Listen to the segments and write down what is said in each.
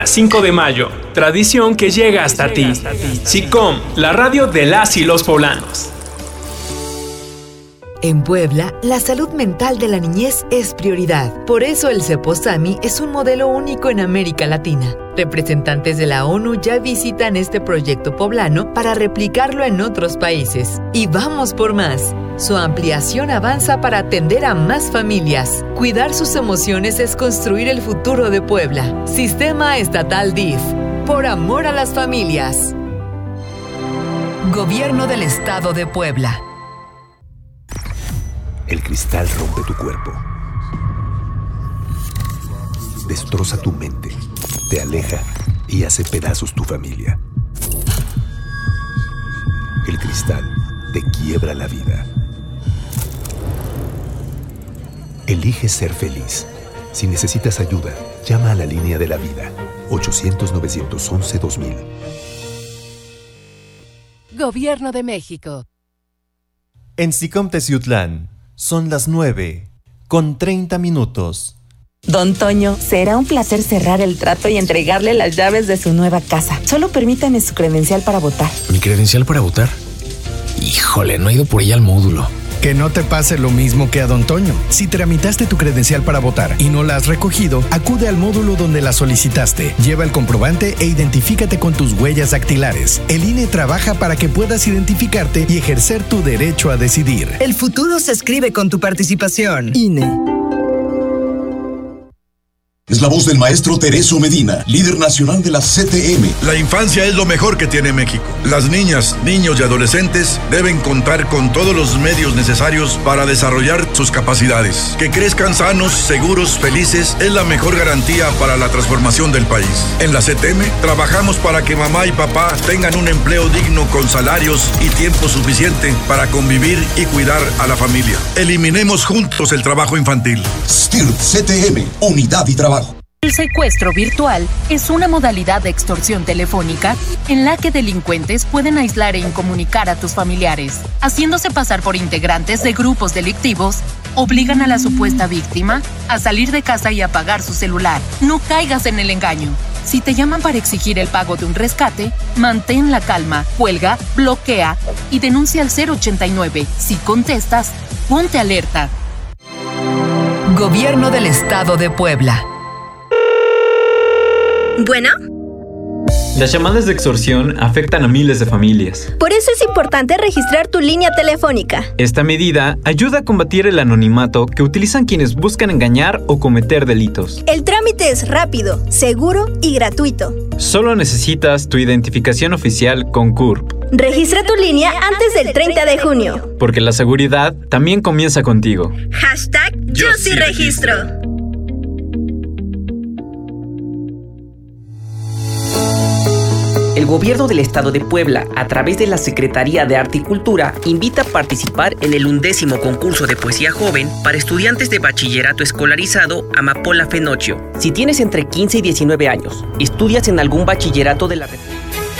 5 de mayo, tradición que llega hasta ti. SICOM, la radio de las y los poblanos. En Puebla, la salud mental de la niñez es prioridad. Por eso el CEPOSAMI es un modelo único en América Latina. Representantes de la ONU ya visitan este proyecto poblano para replicarlo en otros países. Y vamos por más. Su ampliación avanza para atender a más familias. Cuidar sus emociones es construir el futuro de Puebla. Sistema Estatal DIF. Por amor a las familias. Gobierno del Estado de Puebla. El cristal rompe tu cuerpo. Destroza tu mente. Te aleja y hace pedazos tu familia. El cristal te quiebra la vida. Elige ser feliz. Si necesitas ayuda, llama a la línea de la vida. 800-911-2000. Gobierno de México. En SICOM Teciutlán son las 9:30. Don Toño, será un placer cerrar el trato y entregarle las llaves de su nueva casa. Solo permítame su credencial para votar. ¿Mi credencial para votar? Híjole, no he ido por ella al módulo. Que no te pase lo mismo que a Don Toño. Si tramitaste tu credencial para votar y no la has recogido, acude al módulo donde la solicitaste. Lleva el comprobante e identifícate con tus huellas dactilares. El INE trabaja para que puedas identificarte y ejercer tu derecho a decidir. El futuro se escribe con tu participación. INE. Es la voz del maestro Tereso Medina, líder nacional de la CTM. La infancia es lo mejor que tiene México. Las niñas, niños y adolescentes deben contar con todos los medios necesarios para desarrollar sus capacidades. Que crezcan sanos, seguros, felices es la mejor garantía para la transformación del país. En la CTM trabajamos para que mamá y papá tengan un empleo digno con salarios y tiempo suficiente para convivir y cuidar a la familia. Eliminemos juntos el trabajo infantil. STIRT CTM, unidad y trabajo. El secuestro virtual es una modalidad de extorsión telefónica en la que delincuentes pueden aislar e incomunicar a tus familiares. Haciéndose pasar por integrantes de grupos delictivos, obligan a la supuesta víctima a salir de casa y apagar su celular. No caigas en el engaño. Si te llaman para exigir el pago de un rescate, mantén la calma, cuelga, bloquea y denuncia al 089. Si contestas, ponte alerta. Gobierno del Estado de Puebla. Bueno. Las llamadas de extorsión afectan a miles de familias. Por eso es importante registrar tu línea telefónica. Esta medida ayuda a combatir el anonimato que utilizan quienes buscan engañar o cometer delitos. El trámite es rápido, seguro y gratuito. Solo necesitas tu identificación oficial con CURP. Registra tu línea antes del 30 de junio. Porque la seguridad también comienza contigo. #Yo sí registro. El Gobierno del Estado de Puebla, a través de la Secretaría de Arte y Cultura, invita a participar en el 11º concurso de poesía joven para estudiantes de bachillerato escolarizado Amapola Fenocio. Si tienes entre 15 y 19 años, estudias en algún bachillerato de la República.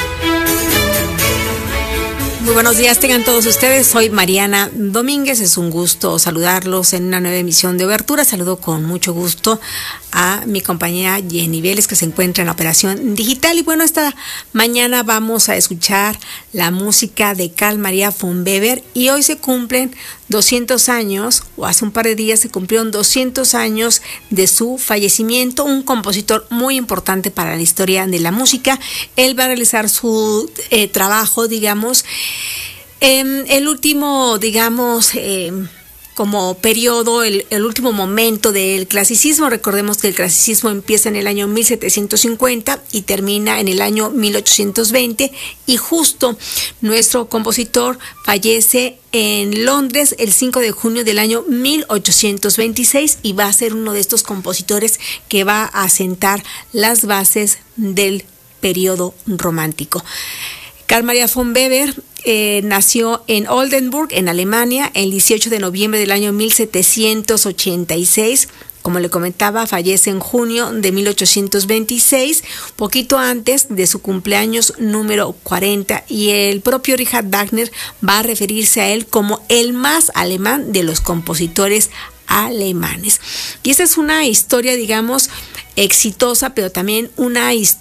Muy buenos días tengan todos ustedes, soy Mariana Domínguez, es un gusto saludarlos en una nueva emisión de Obertura. Saludo con mucho gusto a mi compañera Jenny Vélez, que se encuentra en la operación digital. Y bueno, esta mañana vamos a escuchar la música de Carl Maria von Weber, y hoy se cumplen 200 años, o hace un par de días se cumplieron 200 años de su fallecimiento, un compositor muy importante para la historia de la música. Él va a realizar su trabajo, digamos, el último, digamos, como periodo, el último momento del clasicismo. Recordemos que el clasicismo empieza en el año 1750 y termina en el año 1820, y justo nuestro compositor fallece en Londres el 5 de junio del año 1826, y va a ser uno de estos compositores que va a sentar las bases del periodo romántico. Carl Maria von Weber nació en Oldenburg, en Alemania, el 18 de noviembre del año 1786. Como le comentaba, fallece en junio de 1826, poquito antes de su cumpleaños número 40, y el propio Richard Wagner va a referirse a él como el más alemán de los compositores alemanes. Y esa es una historia, digamos, exitosa, pero también una historia